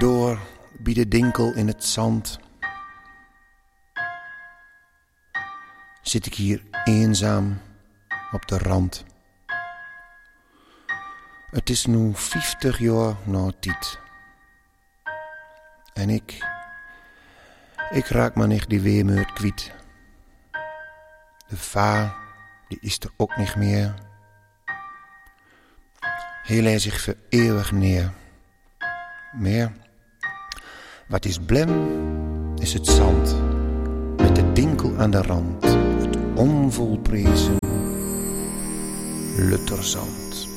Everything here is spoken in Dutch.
door bij de dinkel in het zand. Zit ik hier eenzaam op de rand. Het is nu 50 jaar na tijd. En ik raak maar niet die weemoed kwijt. De va, die is er ook niet meer. Hij legt zich voor eeuwig neer. Maar wat is blem, is het zand. Met de dinkel aan de rand. Het onvolprezen Lutterzand.